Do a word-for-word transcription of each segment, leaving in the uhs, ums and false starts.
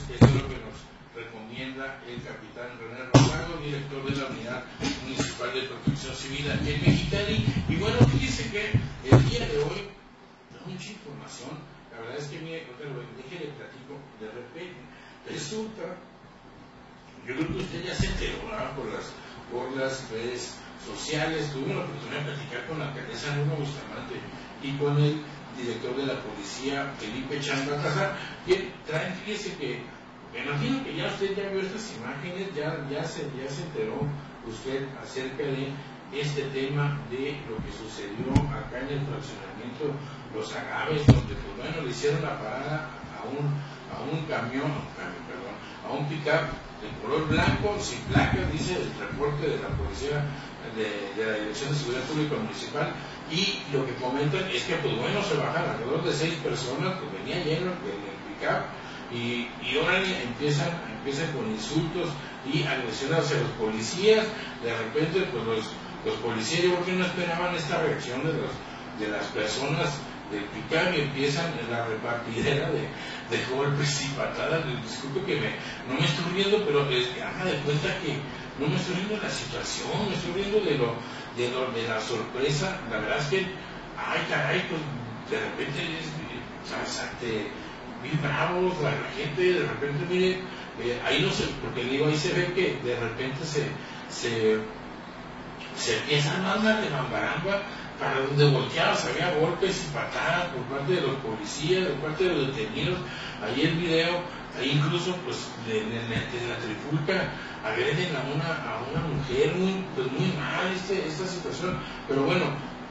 Eso es lo que nos recomienda el capitán René Rosado, director de la Unidad Municipal de Protección Civil aquí en Mexicali. Y bueno, fíjese que el día de hoy da mucha información. La verdad es que, mire, lo dije, le platico, de repente resulta, yo creo que usted ya se enteró, ¿verdad? por las por las redes sociales. Tuve la oportunidad de platicar con la alcaldesa Norma Bustamante y con el director de la policía, Felipe Chamba Casar, que traen, fíjese que, me imagino que ya usted ya vio estas imágenes, ya, ya, se, ya se enteró usted acerca de este tema de lo que sucedió acá en el fraccionamiento Los Agaves, donde pues bueno, le hicieron la parada a un, a un camión, camión perdón, a un pick-up de color blanco, sin placas, dice el reporte de la policía de, de la Dirección de Seguridad Pública Municipal, y lo que comentan es que pues bueno, se bajan alrededor de seis personas, pues venía lleno el, el pick-up, y, y ahora empiezan, empiezan con insultos y agresiones hacia los policías. De repente pues los, los policías, yo creo que no esperaban esta reacción de, los, de las personas del pick-up y empiezan en la repartidera de, de golpes y patadas. Disculpe que me, no me estoy riendo, pero es que haga de cuenta que no me estoy riendo de la situación, me estoy riendo de lo, de lo, de la sorpresa. La verdad es que, ay caray, pues de repente es, te, bien bravos, la, la gente, de repente, mire, eh, ahí no se, porque digo, ahí se ve que de repente se, se, se empiezan a andar de bambaramba. Para donde volteabas había golpes y patadas por parte de los policías, por parte de los detenidos. Ahí el video, ahí incluso pues de, de, de la trifulca agreden a una, a una mujer, muy, pues muy mal este, esta situación. Pero bueno,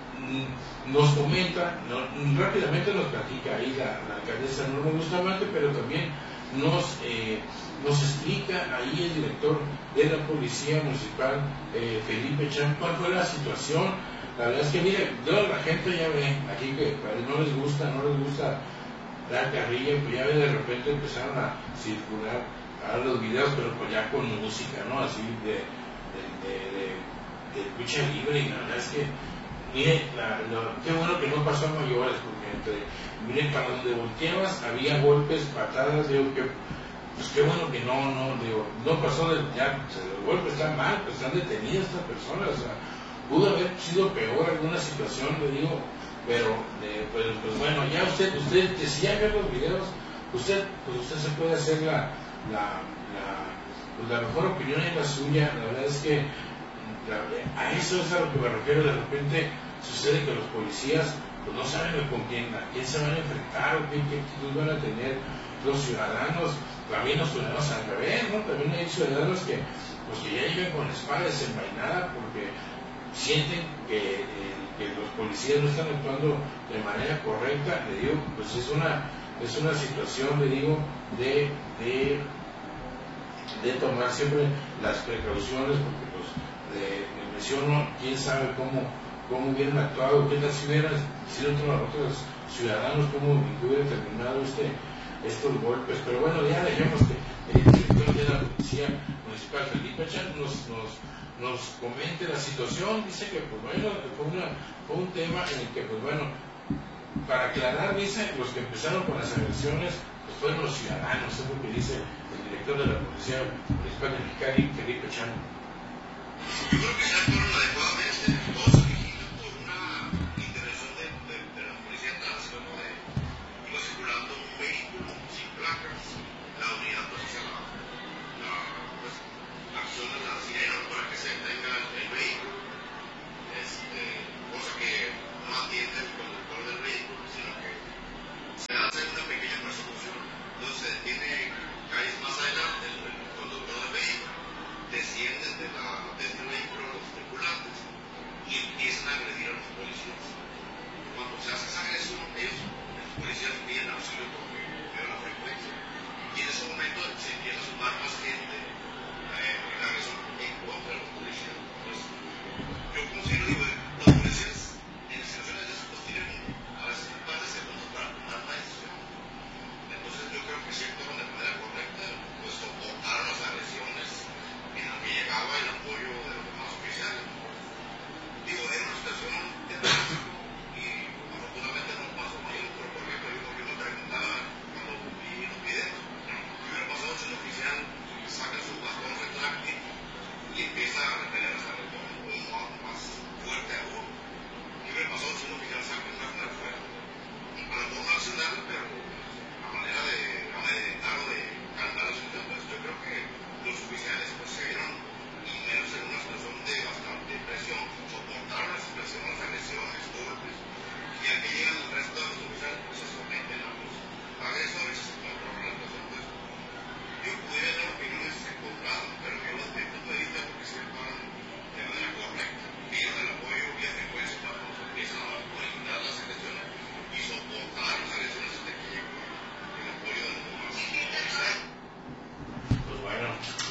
nos comenta, no, rápidamente nos platica ahí la, la alcaldesa Norma Bustamante, pero también nos, eh, nos explica ahí el director de la Policía Municipal, eh, Felipe Chan, cuál fue la situación. La verdad es que, mire, toda la gente ya ve aquí que no les gusta, no les gusta dar carrilla, pues ya ve, de repente empezaron a circular a los videos, pero pues ya con música, ¿no? Así de, de, de, de, de lucha libre, y la verdad es que, mire, la, lo, qué bueno que no pasó a mayores, porque entre, miren, para donde volteabas había golpes, patadas, digo que, pues qué bueno que no, no, digo, no pasó de, ya, o sea, los golpes están mal, pues están detenidas estas personas, o sea, pudo haber sido peor alguna situación, le digo, pero eh, pues, pues bueno, ya usted, usted, que si ya ve los videos, usted, pues usted se puede hacer la, la, la, pues la mejor opinión es la suya. La verdad es que la, a eso es a lo que me refiero. De repente sucede que los policías pues no saben con quién, a quién se van a enfrentar o qué, qué actitud van a tener los ciudadanos. También los ciudadanos al revés, ¿no? También hay ciudadanos que, pues que ya llegan con la espada desenvainada porque sienten que, eh, que los policías no están actuando de manera correcta. Le digo, pues es una es una situación, le digo, de, de, de tomar siempre las precauciones, porque pues le, le menciono, quién sabe cómo, cómo hubieran actuado, qué tal si hubieran sido otros ciudadanos, cómo hubieran terminado este, estos golpes. Pero bueno, ya dejemos que el director de la Policía Municipal, Felipe Chan, nos, nos nos comente la situación. Dice que pues bueno, que fue, una, fue un tema en el que pues bueno, para aclarar, dice, los que empezaron con las agresiones pues fueron los ciudadanos. Es lo que dice el director de la Policía Municipal de Mexicali, Felipe Chan. Yo creo que ya actuaron adecuadamente, todo se origina por una intervención de, de, de la policía en tránsito, ¿no? De, iba circulando un vehículo sin placas, la unidad pues hace la, la pues, acción de la sirena, ¿no? Para que se detenga el, el vehículo, este, cosa que no atiende el conductor del vehículo, sino que se hace una pequeña persecución. Entonces se detiene calles más adelante el, el conductor del vehículo, descienden de, la, de este vehículo los tripulantes y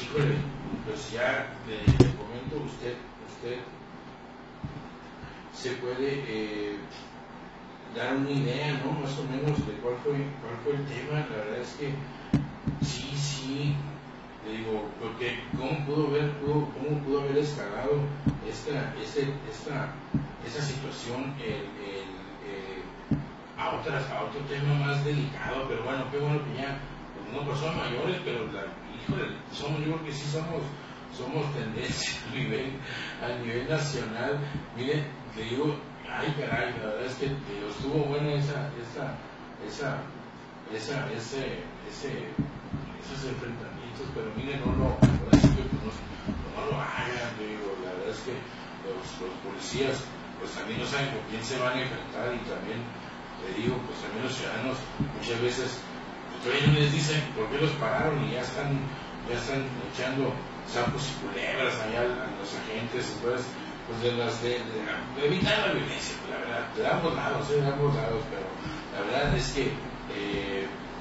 híjole, pues ya le, le comento, usted, usted se puede eh, dar una idea, ¿no? Más o menos de cuál fue, cuál fue el tema. La verdad es que sí, sí, le digo, porque cómo pudo haber, pudo, cómo pudo haber escalado esta, este, esta, esta situación el, el, eh, a, otras, a otro tema más delicado, pero bueno, qué bueno que ya, pues no personas mayores, pero la, híjole, somos, yo creo que sí somos, somos tendencia a nivel, a nivel nacional. Mire, le digo, ay caray, la verdad es que digo, estuvo buena esa, esa, esa, esa, ese, ese, esos enfrentamientos, pero mire, no lo, ahora sí que pues, no, no lo hagan, digo, la verdad es que los, los policías pues también no saben con quién se van a enfrentar, y también le digo, pues también los ciudadanos muchas veces pues, todavía no les dicen por qué los pararon y ya están, ya están echando sapos y culebras allá a, a los agentes. Entonces, pues de las de, de, de evitar la violencia, pues, la verdad, de ambos lados, eh, de ambos lados, pero la verdad es que eh,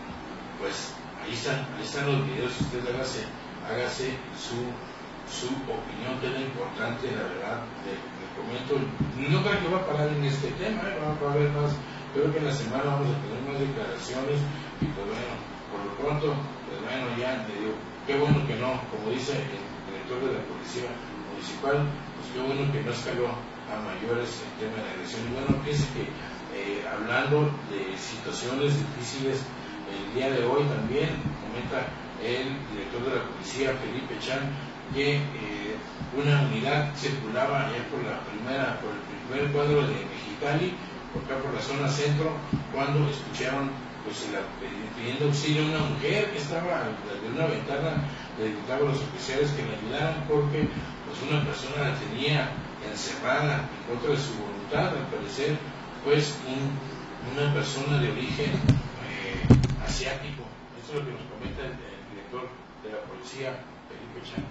pues ahí están, ahí están los videos, usted hágase, hágase su, su opinión, que es lo importante, la verdad, le, le comento, no creo que va a parar en este tema, eh, va, va a haber más, creo que en la semana vamos a tener más declaraciones, y pues bueno, por lo pronto, pues bueno, ya le digo, qué bueno que no, como dice el director de la policía municipal, pues qué bueno que no escaló a mayores el tema de la agresión. Y bueno, piense que eh, hablando de situaciones difíciles, el día de hoy también comenta el director de la policía, Felipe Chan, que eh, una unidad circulaba ya por la primera, por el primer cuadro de Mexicali, por acá por la zona centro, cuando escucharon pues la, pidiendo auxilio a una mujer que estaba desde una ventana, le gritaba a los oficiales que le ayudaran porque pues una persona la tenía encerrada en contra de su voluntad, al parecer pues un, una persona de origen eh, asiático. Esto es lo que nos comenta el, el director de la policía, Felipe Chan.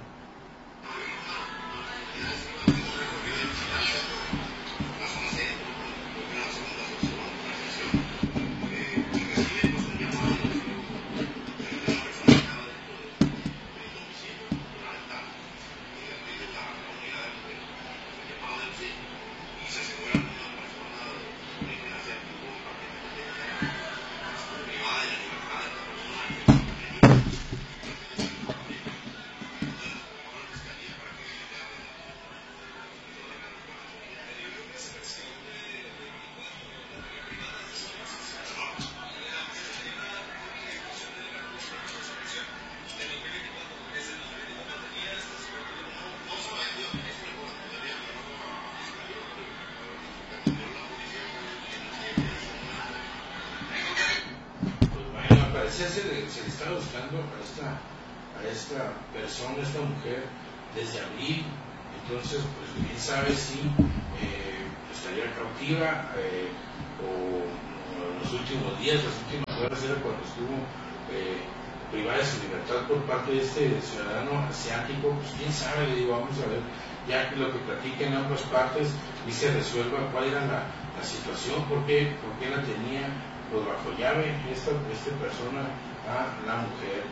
Se, se, le, se le está buscando a esta, a esta persona, a esta mujer, desde abril. Entonces, pues bien sabe si eh, estaría cautiva eh, o, o en los últimos días, las últimas horas era cuando estuvo eh, privada de su libertad por parte de este ciudadano asiático. Pues quién sabe, le digo, vamos a ver ya que lo que platiquen ambas partes y se resuelva cuál era la, la situación, por qué, por qué la tenía pues bajo llave esta, esta persona a la mujer.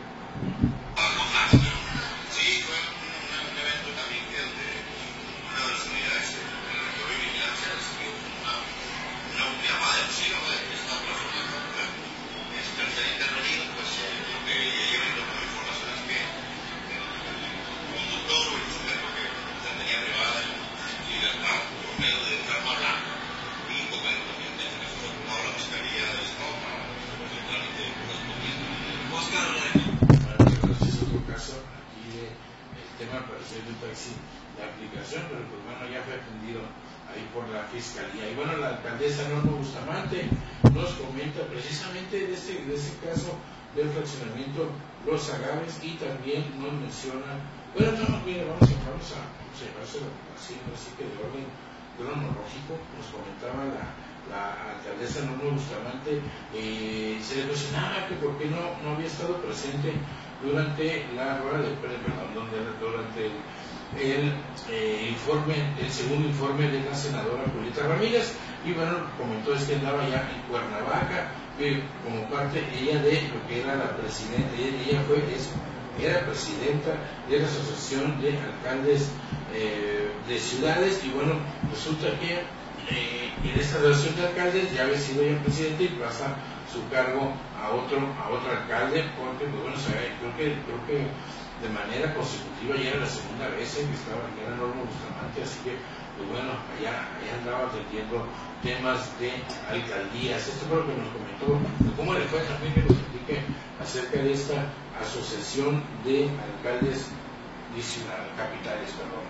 Sí, fue un, un evento también que donde una de las unidades de la de vigilancia recibió una, una llamada de auxilio de esta persona, esta mujer. Este, al ser intervenido, pues eh, lo que ella brindó como información es que el, el conductor o el sujeto que la tenía privada de libertad por medio de un arma blanca y comento también de que fue ocupado la fiscalía del estado para el trámite correspondiente. Oscar, bueno, ese es otro caso aquí de el tema parecer de un taxi de aplicación, pero pues bueno, ya fue atendido ahí por la fiscalía. Y bueno, la alcaldesa Norma Bustamante nos comenta precisamente de este, de este caso del fraccionamiento Los Agaves, y también nos menciona, bueno, no, mire, vamos a, vamos a, vamos a llevárselo así, así que de orden cronológico. Nos comentaba la, la alcaldesa Norma Bustamante, eh, se le cuestionaba que por qué no, no había estado presente durante la rueda de prensa, perdón, durante el, el eh, informe, el segundo informe de la senadora Julieta Ramírez. Y bueno, comentó es que andaba ya en Cuernavaca, que como parte ella de lo que era la presidenta, ella, ella fue, es era presidenta de la Asociación de Alcaldes eh, de Ciudades, y bueno, resulta que eh, en esta relación de alcaldes ya había sido ya presidente y pasa su cargo a otro a otro alcalde, porque pues bueno, sabe, creo que creo que de manera consecutiva ya era la segunda vez eh, que estaba que era Norma Bustamante, así que pues bueno, allá, allá andaba atendiendo temas de alcaldías. Esto fue lo que nos comentó, cómo le fue también que nos explique acerca de esta asociación de alcaldes de ciudad, capitales, perdón.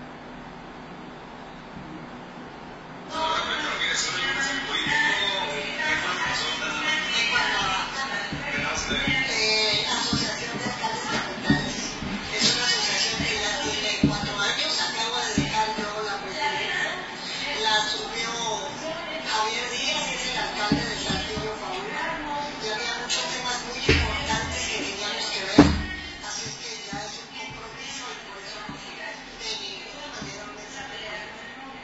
Eh, Asociación de Alcaldes Capitales es una asociación que ya tiene cuatro años, acabo de dejar yo la presidencia, la asumió Javier Díaz, es el alcalde de Saltillo, Coahuila, y había muchos temas muy importantes que teníamos que ver, así es que ya es un compromiso y por eso no fui de ninguna manera un mensaje político.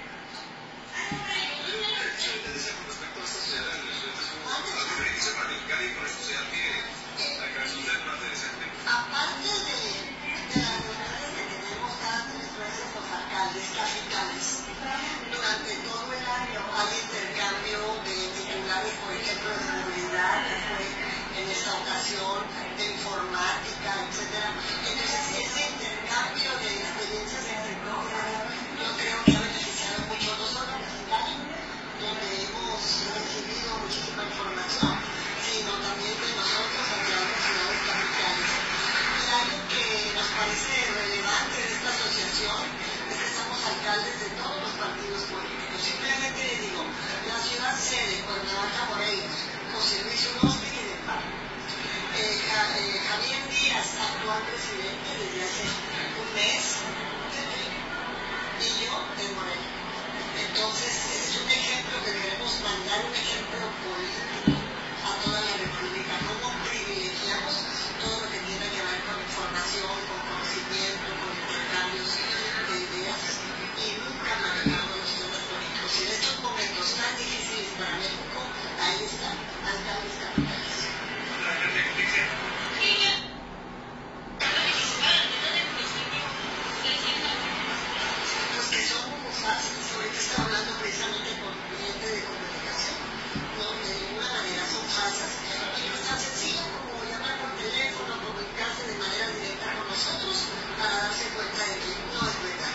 Aparte de, de las reuniones que tenemos cada tres meses los alcaldes capitales, durante todo el año hay intercambio de titulares, por ejemplo, de seguridad, que fue en esta ocasión, de informática, etcétera. Entonces, ese intercambio de experiencias en sectores, yo creo que ha beneficiado mucho no solo a Mexicali, donde hemos recibido muchísima información, sino también de nosotros hacia otras ciudades capitales. Y algo que nos parece relevante de esta asociación es que somos alcaldes de todos los partidos políticos. Simplemente les digo, la ciudad sede, Cuernavaca, Morelos, José Luis Uroste y de Paz. Eh, Ja, eh, Javier Díaz, actual presidente desde hace un mes, y yo de Morelos. Entonces, es un ejemplo que queremos mandar, un ejemplo político a toda la República, cómo privilegiamos todo lo que tiene que ver con información, con conocimiento, con intercambios de ideas, y nunca manejamos los temas políticos. Y en estos momentos tan difíciles para México, ahí están, alcaldes capitales. Pues que son muy fáciles. Ahorita estaba hablando precisamente con un cliente de comunicación. No, de ninguna manera son falsas. Y no es tan sencillo como llamar por teléfono, comunicarse de manera directa con nosotros para darse cuenta de que no es verdad.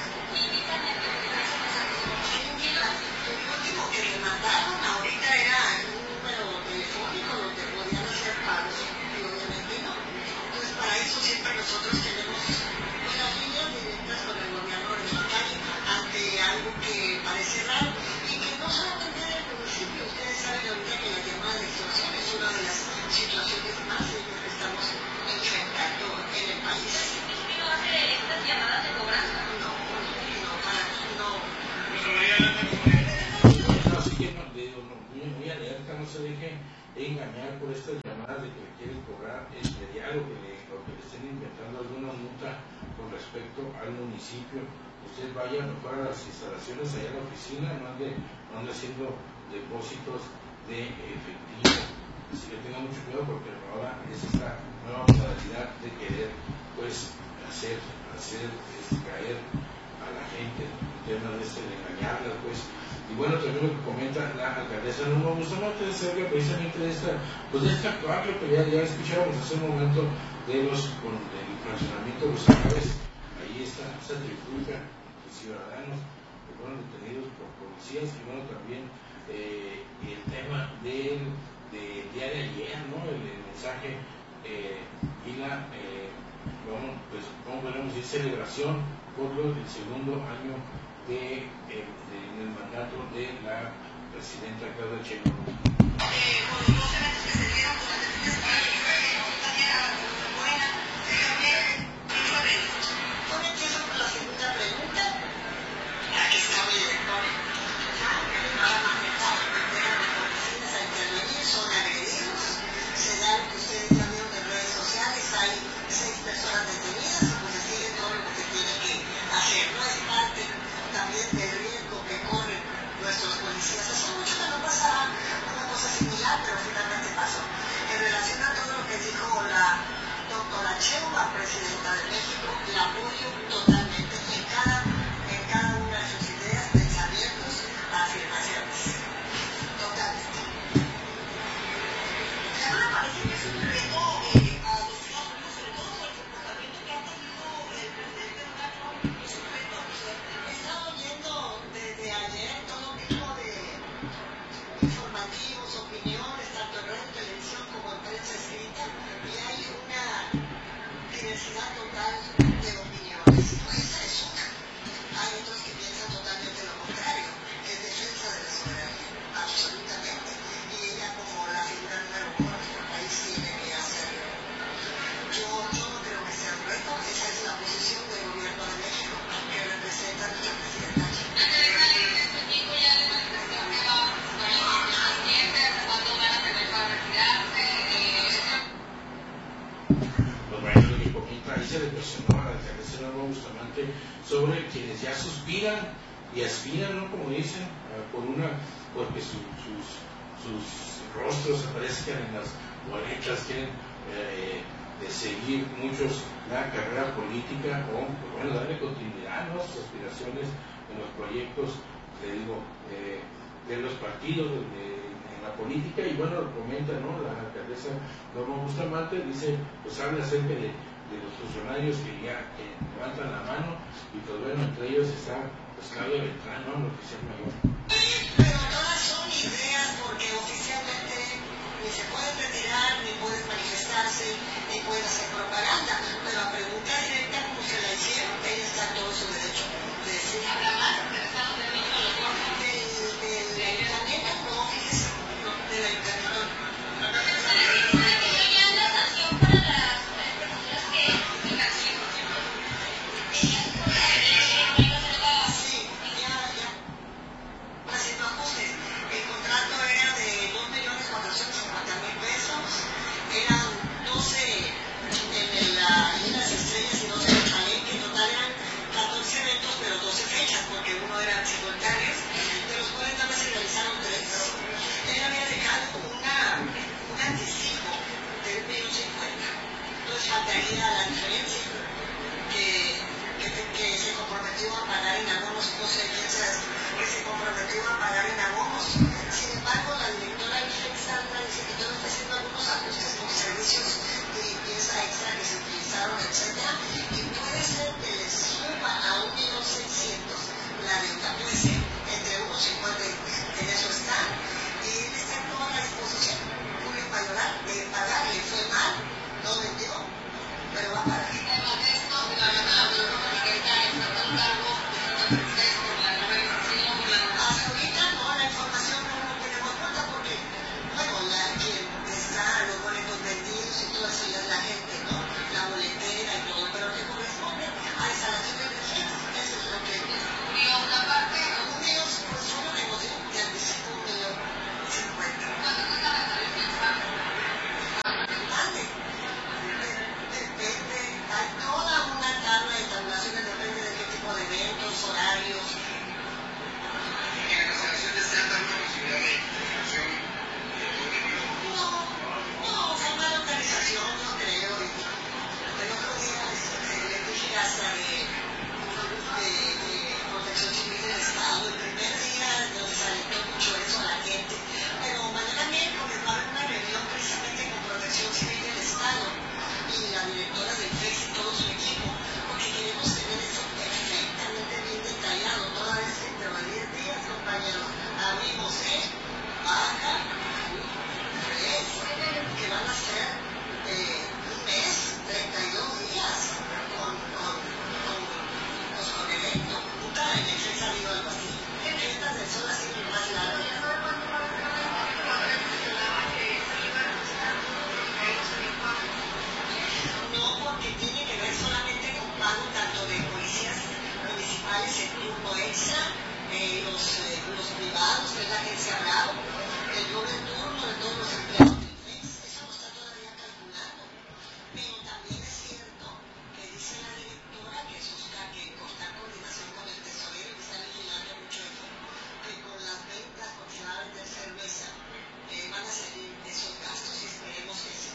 El último que me mandaron ahorita era un número telefónico donde podían hacer pagos y obviamente no. Entonces para eso siempre nosotros tenemos unas líneas directas con el gobierno de Mexicali ante algo que parece raro y que no solamente en el municipio. Ustedes saben ahorita que la llamada de extorsión es una de las situaciones más serias que estamos enfrentando en el país. ¿No hace estas llamadas de cobranza? No, no, para no. Así que no, digo, no, muy, muy alerta, no se deje engañar por estas llamadas de que le quieren cobrar el predial o que le, o que le estén inventando alguna multa con respecto al municipio. Usted vaya mejor a las instalaciones, allá a la oficina, no ande, no ande haciendo depósitos de efectivo. Así que tenga mucho cuidado porque ahora es esta nueva modalidad de querer pues hacer, hacer es, caer a la gente, el tema de este de engañarla pues. Y bueno, también lo que comenta la alcaldesa Norma Bustamante acerca precisamente de esta, pues de esta actual, creo que ya, ya escuchábamos hace un momento de los, con el fraccionamiento de los acares, ahí está esa trifulca de ciudadanos que fueron detenidos por policías, y bueno, también eh, el tema del de día de ayer, ¿no? El, el mensaje eh, y la, eh, vamos, pues, ¿cómo podemos decir? Celebración por lo del segundo año de, eh, de, del mandato de la presidenta Claudia Sheinbaum. Eh, con los dos eventos que se dieron durante el fin de semana, Tania Buena, Javier, mucho eventos. Yo me empiezo con la segunda pregunta, aquí está mi director, para manejar, meter a las oficinas a intervenir, son agredidos, se da lo que ustedes ya vieron en redes sociales, hay seis personas detenidas y pues se sigue todo lo que se tiene que hacer, no es parte también del riesgo que corren nuestros policías. Hace mucho que no pasaba una cosa similar, pero finalmente debate sobre quienes ya suspiran y aspiran, ¿no? Como dicen, uh, por una, porque su, sus, sus rostros aparezcan en las boletas, quieren eh, de seguir muchos la carrera política o, pues, bueno, darle continuidad, ¿no? Sus aspiraciones en los proyectos, le digo, eh, de los partidos, de, de, en la política, y bueno, lo comenta, ¿no? La alcaldesa Norma Bustamante dice, pues habla acerca de, de los funcionarios que ya que levantan la mano, y pues bueno, entre ellos está pues Claudia Beltrán, ¿no? El oficial mayor. Pero todas son ideas porque oficialmente ni se pueden retirar, ni pueden manifestarse, ni pueden hacer propaganda. Pero a pregunta directa, como se la hicieron, ella está en todo su derecho de decir. ¿Habla más? Del, del ayuntamiento, no, fíjese, no, del ayuntamiento. Sí, ya, ya. Haciendo ajustes. El contrato era de dos millones cuatrocientos cincuenta mil pesos, eran doce en el, la Isla de las Estrellas y doce en el Palenque, en total eran catorce eventos, pero doce fechas, porque uno era simultáneos, de los cuales nada más se realizaron tres. Él había dejado una, un anticipo de un millón cincuenta, entonces faltaría la diferencia que, que, que se comprometió a pagar en abonos, no sé quién sea, que se comprometió a pagar en abonos. Sin embargo, la directora del F E X Sandra dice que todavía está haciendo algunos ajustes con servicios de limpieza extra que se utilizaron, etcétera, y puede ser que le suba a un millón seiscientos la deuda, puede ser entre uno cincuenta, en eso está, y él está en toda la disposición, Julio Mayoral, de pagar. Le fue mal, no vendió, pero va a pagar. Hasta ahorita no, la información no lo tenemos cuenta porque, bueno, la, quien está, los boletos vendidos y todo eso ya es la gente, ¿no? La boletera y todo, pero que corresponde a instalaciones de F E X, eso es lo que... Y otra parte, un millón, pues solo negocio de anticipo un millón cincuenta. ¿Cuánto cuesta la tarifa? Mande. Depende, hay toda una tabla de tabulaciones, depende de qué tipo de eventos, horarios. En las elecciones se anda una posibilidad de infiltración de políticos. No, no, fue una localización, yo creo. Y el otro día este, le dije hasta de, de, de Protección Civil del Estado. El primer día nos desalentó mucho eso a la gente. Pero mañana miércoles va a haber una reunión precisamente con Protección Civil del Estado y la directora del F E X y todo su equipo, porque queremos tener eso perfectamente bien detallado. Toda vez que dentro de diez días, compañeros, abrimos, ¿eh? Baja, tres, que van a ser eh, un mes, treinta y dos días con, con, con, pues, con evento. Nunca en el F E X ha habido algo así. En Fiestas del Sol ha sido lo más largo. No, porque tiene que ver solamente con pago tanto de policías municipales en turno extra, eh, los, eh, los privados, que es la agencia Bravo, el doble turno de todos los empleados del F E X, eso no está todavía calculado. Pero también es cierto que dice la directora que eso está, que está en coordinación con el tesorero y que está vigilando mucho eso, que con las ventas, porque se va a vender cerveza, eh, van a salir esos gastos y esperemos que sí.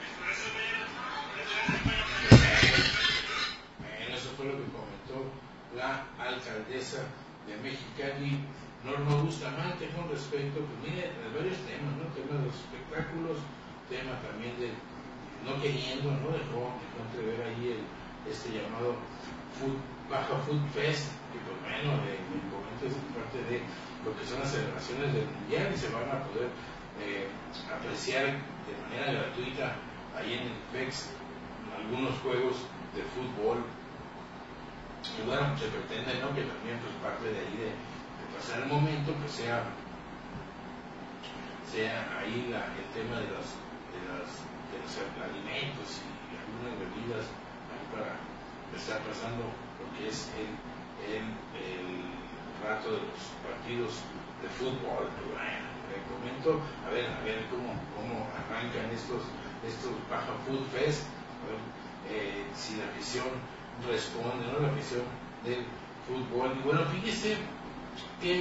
Bueno, eso fue lo que comentó la alcaldesa de Mexicali, Norma Bustamante, con respecto, pues mire, a varios temas, ¿no? Tema de los espectáculos, tema también de no queriendo, ¿no? Dejó, dejó entrever ahí el, este llamado food, Baja Food Fest, que pues bueno, de, de comentos en parte de lo que son las celebraciones del Mundial, y se van a poder eh, apreciar de manera gratuita ahí en el F E X algunos juegos de fútbol. Y bueno, se pretende, ¿no?, que también pues parte de ahí de, de pasar el momento, pues sea sea ahí la, el tema de los de los, de los alimentos y algunas bebidas ahí para estar pasando lo que es el, el, el rato de los partidos de fútbol. Pues bueno, le comento, a ver, a ver cómo, cómo arrancan estos estos Baja Food Fest. A ver, eh, si la afición responde, ¿no? La afición del fútbol. Y bueno, fíjese que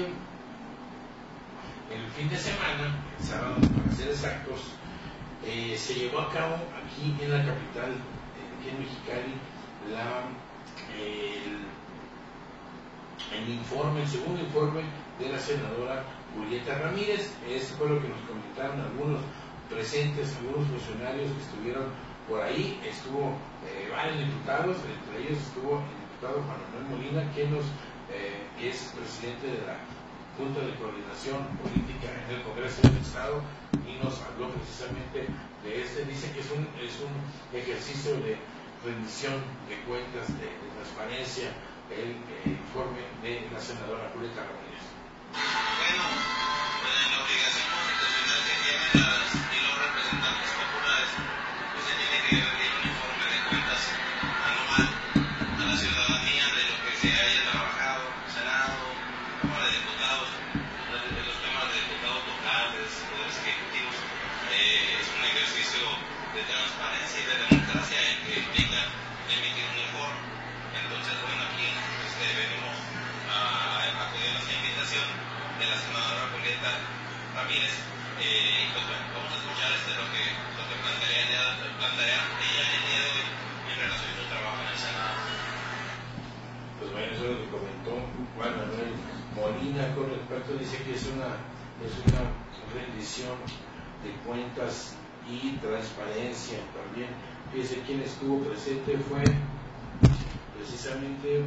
el fin de semana, el sábado para ser exactos, eh, se llevó a cabo aquí en la capital, eh, aquí en Mexicali, la, el, el informe, el segundo informe de la senadora Julieta Ramírez. Eso fue lo que nos comentaron algunos presentes, algunos funcionarios que estuvieron por ahí. Estuvo eh, varios diputados, entre ellos estuvo el diputado Juan Manuel Molina, que, nos, eh, que es presidente de la Junta de Coordinación Política en el Congreso del Estado, y nos habló precisamente de este. Dice que es un, es un ejercicio de rendición de cuentas, de, de transparencia, el, el informe de la senadora Julieta Ramírez. Bueno, pues la obligación constitucional que tienen las y los representantes populares, pues se tiene que rendir un informe de cuentas anual a la ciudadanía de lo que se haya trabajado, Senado, Cámara de Diputados, de los temas de diputados locales, poderes ejecutivos. Eh, es un ejercicio de transparencia y de democracia en que implica emitir un informe. Entonces, bueno, aquí este, venimos a acudir a esta invitación de la senadora Julieta Ramírez, eh, y pues bueno, vamos a escuchar este, lo que, lo que plantea, ella, plantea ella el día de hoy en relación a su trabajo en el Senado. Pues bueno, eso es lo que comentó Juan Manuel Molina con respecto. Dice que es una, es una rendición de cuentas y transparencia también. Fíjese quién estuvo presente, fue precisamente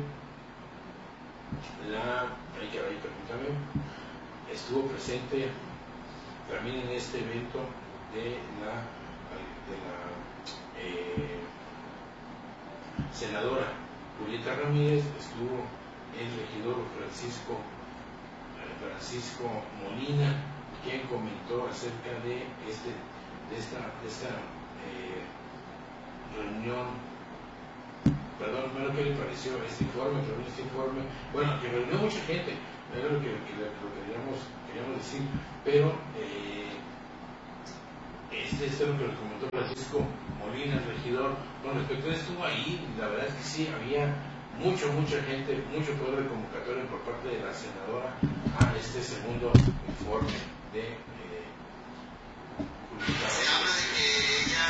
la, ay caray, permítame, estuvo presente también en este evento de la, de la eh, senadora Julieta Ramírez. Estuvo el regidor Francisco Francisco Molina, quien comentó acerca de este de esta, de esta eh, reunión. Perdón, bueno, ¿qué le pareció este informe? Que este informe, bueno, que reunió mucha gente, era lo que, que, lo que queríamos, queríamos decir, pero eh, este, este es lo que nos comentó Francisco Molina, el regidor, con respecto a esto. Estuvo ahí, y la verdad es que sí, había mucho, mucha gente, mucho poder de convocatoria por parte de la senadora a este segundo informe de eh, Julieta. Se habla de que ella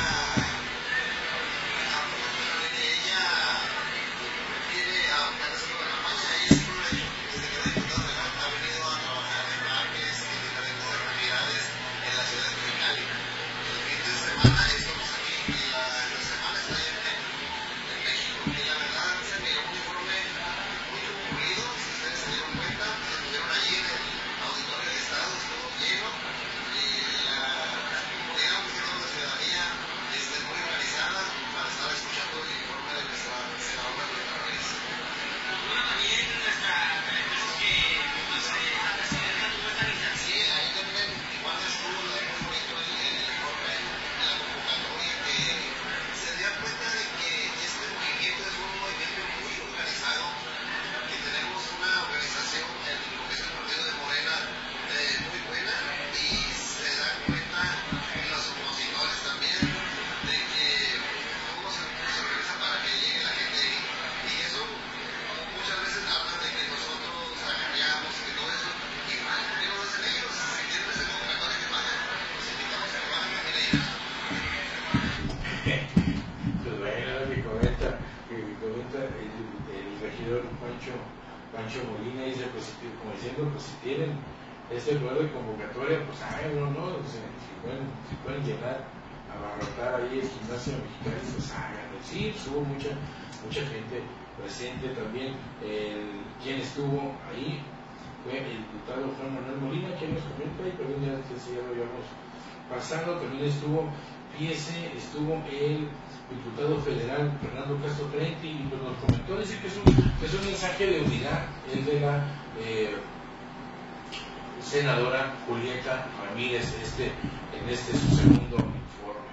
Pancho Molina dice, pues, como diciendo, pues si tienen este poder de convocatoria, pues háganlo, ¿no? O sea, si, pueden, si pueden llegar a abarrotar ahí el gimnasio mexicano, pues háganlo. Sí, pues, hubo mucha, mucha gente presente también. El, quien estuvo ahí fue el diputado Juan Manuel Molina, quien nos comenta, y perdón, ya, ya lo habíamos pasado. También estuvo, fíjese, estuvo el diputado federal Fernando Castro Trenti, y pues nos comentó, dice que es un, es un mensaje de unidad, el de la eh, senadora Julieta Ramírez, este, en este su segundo informe.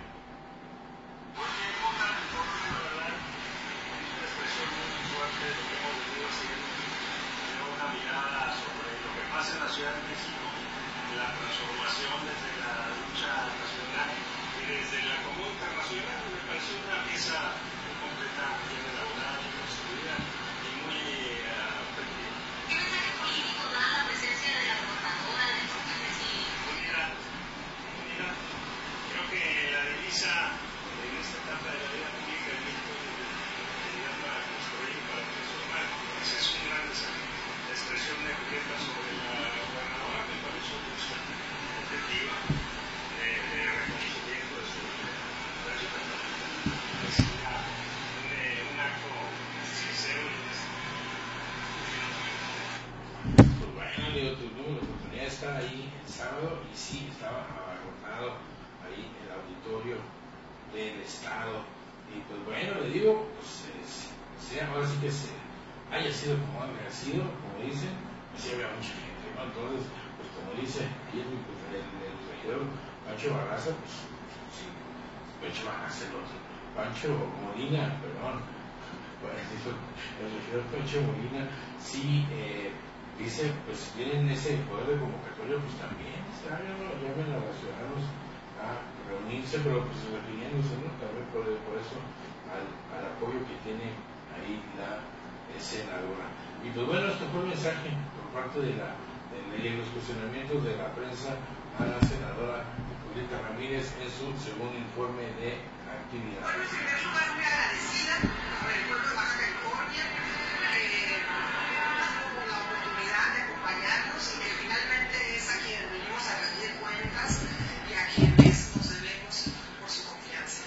Una mirada sobre lo que pasa en la Ciudad de México, la transformación desde la lucha nacional y desde la común internacional. Me parece una pieza muy completa, bien elaborada, del Estado. Y pues bueno, le digo, pues es, sea, ahora sí que se haya sido como haya sido, como dicen, pues sí había mucha gente, ¿no? Entonces, pues como dice aquí el, el, el regidor Pancho Barraza, pues sí, Pancho Barraza el otro, Pancho Molina, perdón, pues, el regidor Pancho Molina, sí, eh, dice, pues si tienen ese poder de convocatoria, pues también, ¿saben? ¿No? Llamen a los ciudadanos a reunirse, pero pues refiriéndose, ¿no? También por, por eso al, al apoyo que tiene ahí la eh, senadora. Y pues bueno, esto fue el mensaje por parte de la de, de los cuestionamientos de la prensa a la senadora Julieta Ramírez en su segundo informe de actividades. Bueno, en primer lugar, muy agradecida por el pueblo de Baja California, que tuvo la oportunidad de acompañarnos y que finalmente es a quien venimos a rendir cuentas y a quienes nos debemos por su confianza.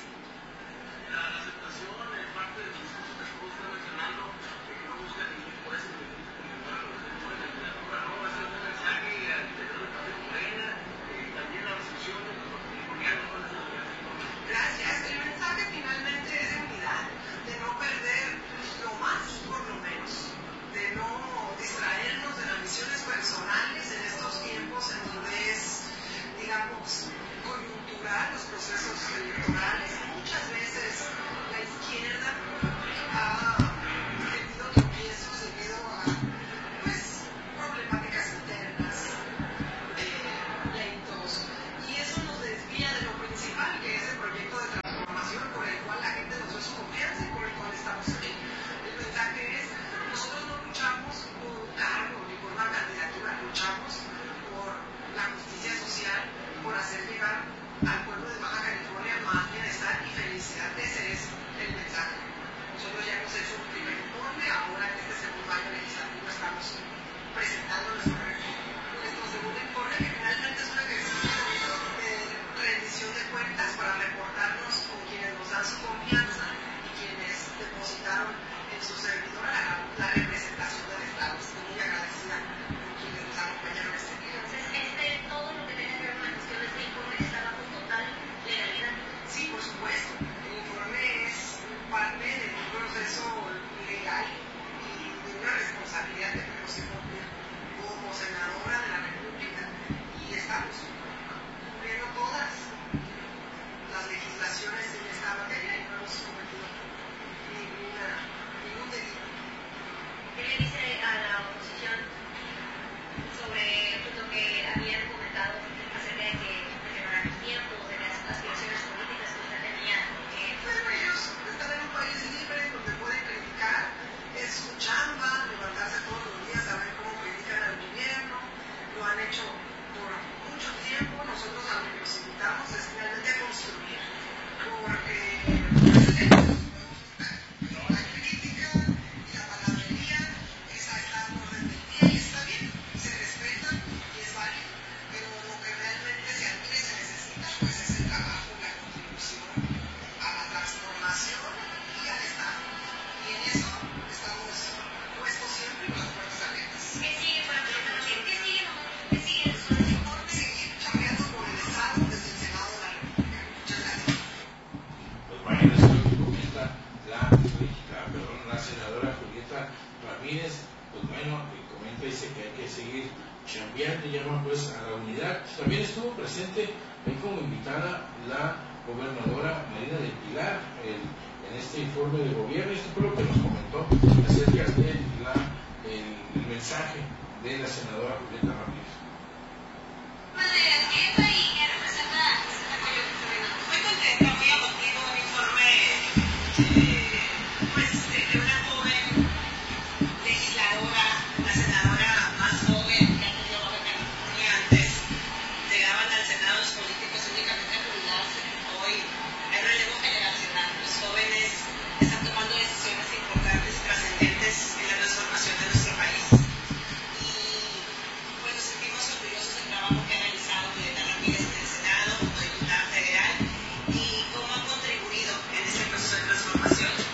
La aceptación en parte de los discursos que estuvo usted mencionando, que no busca ningún puesto, que dice que no lo tenemos en la candidatura, no, ese es un mensaje al interior del Partido Morena, y también la recepción de los californianos con esa candidatura. Gracias. El mensaje finalmente es de unidad, de no perder lo más por lo menos, de no distraernos de las misiones personales en estos tiempos en donde es, digamos, coyuntural los procesos electorales. Muchas veces la izquierda ha tenido tropiezos debido a, pues, problemáticas internas, eh, pleitos, y eso nos desvía de lo principal, que es el proyecto de transformación por el cual la gente nos dio su confianza y por el cual estamos aquí. El mensaje es, nosotros no luchamos por un cargo ni por una candidatura, luchamos por la justicia social, por hacer llegar al pueblo de Baja California más bienestar y felicidad. Ese es el mensaje. Nosotros ya hemos hecho un primer informe, ahora en este segundo año legislativo estamos presentando nuestro, nuestro segundo informe, que finalmente es un ejercicio de rendición de cuentas para reportarnos con quienes nos dan su confianza y quienes depositaron en su servidora la, la representación del Estado. Estoy muy agradecida con quienes nos acompañaron este día. Entonces, este, todo lo que tiene que ver con la cuestión de este informe está bajo total legalidad. Sí, por supuesto. El informe es parte de un proceso legal y de una responsabilidad que tenemos que cumplir como senadora de la República, y estamos cumpliendo todas las legislaciones en esta materia y no hemos cometido ninguna, ningún delito. ¿Qué le dice a la oposición sobre lo que habían comentado acerca de que llevarán tiempo, de las aspiraciones políticas que usted tenía? Eh, Bueno, ellos están en un país libre donde pueden criticar, es su chamba, levantarse todos los días a ver cómo critican al gobierno, lo han hecho por mucho tiempo. Nosotros a lo que los invitamos es finalmente a construir, porque la crítica y la palabrería, esa está en orden del día y está bien, se respeta y es válido, pero lo que realmente se admite y se necesita pues es el trabajo, la contribución a la transformación y al Estado. Y en eso estamos puestos siempre con las puertas abiertas. ¿Qué sigue para presentar? ¿Qué sigue? ¿Qué sigue después de esto? Seguir chambeando por el Estado desde el Senado de la República. Muchas gracias. Pues bueno, eso es lo que comenta la, la, perdón, la senadora Julieta Ramírez. Pues bueno, que comenta, dice que hay que seguir chambeando y llama pues a la unidad. También estuvo presente ahí como invitada la gobernadora Marina del Pilar el, en este informe de gobierno. Esto fue lo que nos comentó acerca de la, el, el mensaje de la senadora Julieta Ramírez. Muy contenta, muy emotivo, un informe eh, pues de, de una joven legisladora, la senadora más joven que ha tenido Baja California. Antes llegaban al Senado los políticos únicamente a jubilarse. Hoy hay relevo generacional. Los jóvenes están tomando decisiones importantes y trascendentes en la transformación de nuestro país. Y pues nos sentimos orgullosos del trabajo que ha realizado Julieta Ramírez en el Senado como diputada federal y cómo ha contribuido en este proceso de transformación.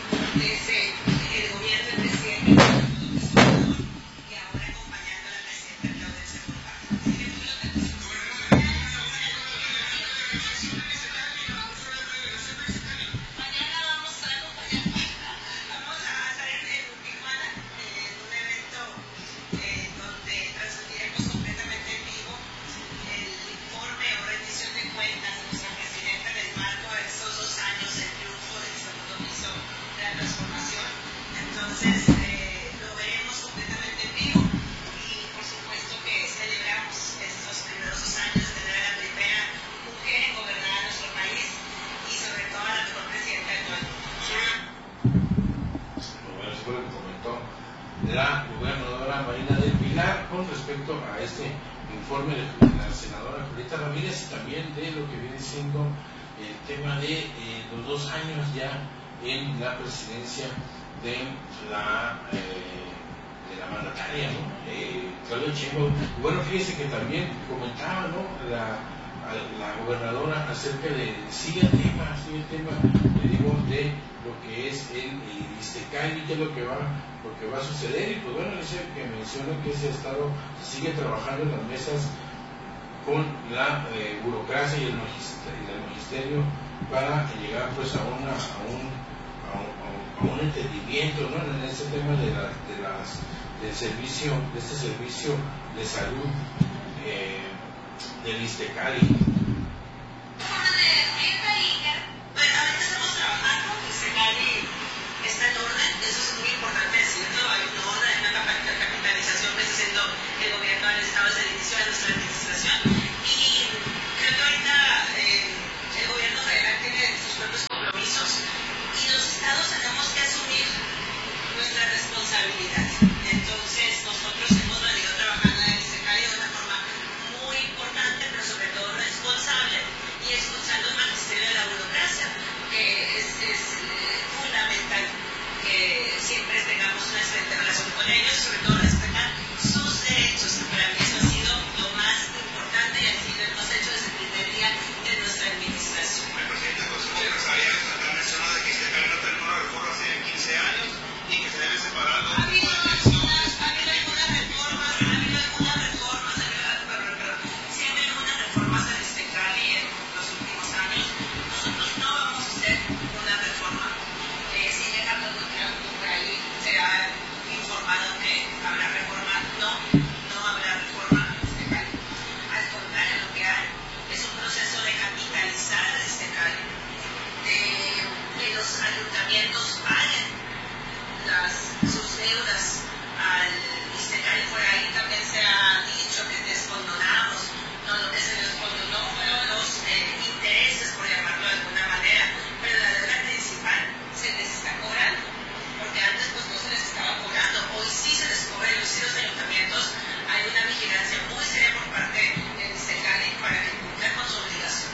la gobernadora Marina del Pilar con respecto a este informe de la senadora Julieta Ramírez y también de lo que viene siendo el tema de eh, los dos años ya en la presidencia de la eh, de la mandataria, ¿no? Eh, Claudia Sheinbaum. Bueno, fíjese que también comentaba, ¿no? la, la gobernadora acerca de, sigue el tema, sigue el tema, le digo, de lo que es el, el ISTECALI, qué es lo que va, lo que va a suceder, y pues bueno, dice que menciona que ese estado sigue trabajando en las mesas con la eh, burocracia y el, magisterio, y el magisterio para llegar pues a una a un, a un, a un entendimiento, ¿no? En este tema de, la, de las del servicio, de este servicio de salud eh, del ISTECALI. Bueno, ahorita estamos trabajando, el ISTECALI está en orden, eso es muy importante decirlo, hay una orden, hay una capitalización que está haciendo el gobierno del Estado desde el inicio de nuestra administración, y creo que ahorita eh, el gobierno federal tiene sus propios compromisos y los estados tenemos que asumir nuestra responsabilidad. Entonces nosotros hemos venido trabajando en el ISTECALI de una forma muy importante, pero sobre todo responsable, y escuchando el magisterio de la burocracia, que es, es eh, fundamental que siempre tengamos una excelente relación con ellos, sobre todo respetar sus derechos. Para mí eso ha sido lo más importante y ha sido el más hecho desde el primer día de nuestra administración. El presidente José María Rosario ha mencionado que ISTECALI no terminó una reforma hace quince años y que se debe separar los Ha habido algunas, ha habido algunas reformas, ha habido algunas reformas, pero, pero siempre hay algunas reformas al ISTECALI en los últimos años. Nosotros no vamos a hacer una reforma. Eh, sin dejarlo claro, por ahí se ha informado que habrá reforma. No, no habrá reforma al ISTECALI. Al contrario, lo que hay es un proceso de capitalizar al ISTECALI, de que los ayuntamientos paguen las, sus deudas al ISTECALI. Por ahí también se ha dicho que descondonamos. No, lo que se descondonó fueron los eh, intereses, por llamarlo de alguna manera, pero la deuda principal se les está cobrando, porque antes pues no se les estaba cobrando, hoy sí se les cobra, y hoy sí los ayuntamientos hay una vigilancia muy seria por parte del ISTECALI para que cumplan con su obligación.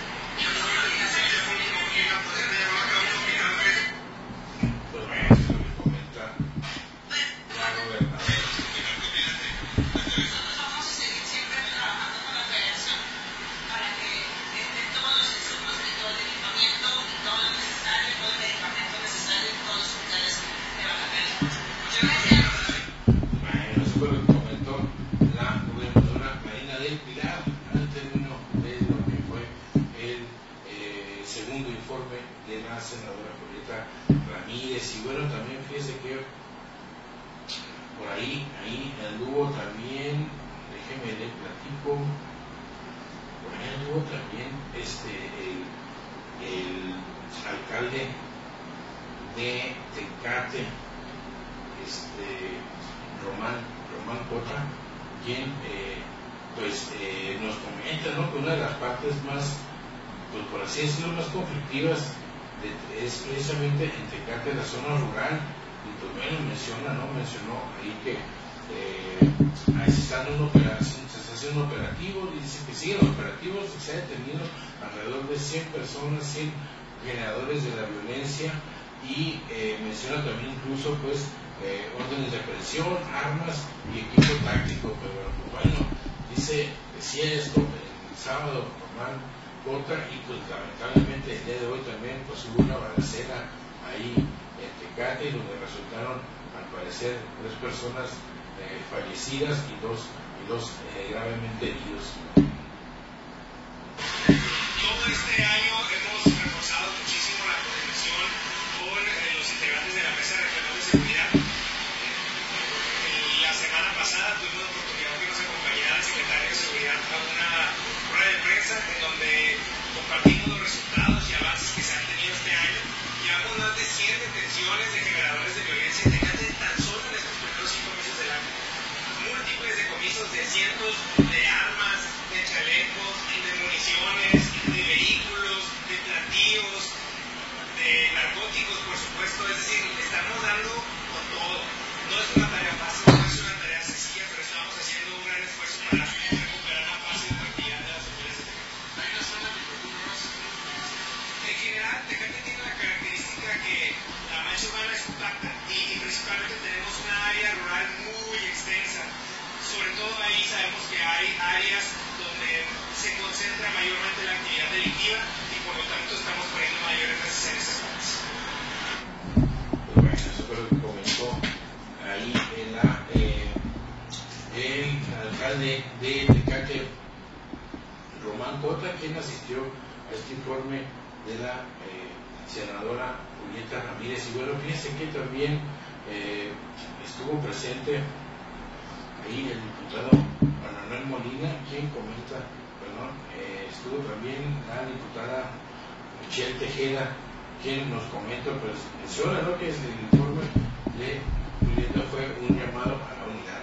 Pues bueno, eso es lo que comenta la gobernadora. Nosotros vamos a seguir siempre trabajando con la federación para que estén todos los insumos de todo el equipamiento y todo lo necesario, todo el medicamento necesario en todos los hospitales de Baja California. Muchas gracias. Bueno, eso fue lo que comentó la gobernadora Marina del Pilar al término de lo que fue el eh, segundo informe de la senadora Julieta Ramírez. Y bueno, también fíjese que por ahí, ahí anduvo también, déjeme le platico, por ahí anduvo también este el, el alcalde de Tecate, este Román, Román Cota, quien eh, pues eh, nos comenta, ¿no?, que una de las partes más, pues por así decirlo, más conflictivas de, es precisamente en Tecate, la zona rural. Y pues bueno, menciona, ¿no? Mencionó ahí que eh, ahí se está dando un operativo, se está haciendo un operativo, y dice que siguen los operativos, se ha detenido alrededor de cien personas, cien generadores de la violencia, y eh, menciona también incluso pues eh, órdenes de aprehensión, armas y equipo táctico. Pero bueno, dice, decía esto el sábado Román Cota, y pues lamentablemente el día de hoy también pues hubo una balacera ahí en Tecate, donde resultaron al parecer tres personas eh, fallecidas y dos, y dos eh, gravemente heridos. Todo este año hemos reforzado muchísimo la coordinación con eh, los integrantes de la Mesa Regional de Seguridad. Eh, la semana pasada tuvimos la oportunidad que nos acompañara el secretario de Seguridad a una rueda de prensa en donde compartimos los resultados y avances que se han tenido este año. Llevamos más de cien detenciones de generadores de violencia en Tecate tan solo en estos primeros cinco meses del año. Múltiples decomisos de cientos de armas, de chalecos, de municiones, de vehículos, de platillos, de narcóticos, por supuesto. Es decir, estamos dando con todo. No es una tarea fácil. unidad delictiva y por lo tanto estamos poniendo mayor énfasis en ese espacio. Pues bueno, eso fue lo que comentó ahí en la, eh, el alcalde de Tecate, Román Cota, quien asistió a este informe de la eh, senadora Julieta Ramírez. Y bueno, fíjense que también eh, estuvo presente ahí el diputado Juan Manuel Molina, quien comenta, perdón, eh, estuvo también la diputada Michelle Tejeda, quien nos comenta, pues menciona, ¿no?, que es el informe de Julieta fue un llamado a la unidad.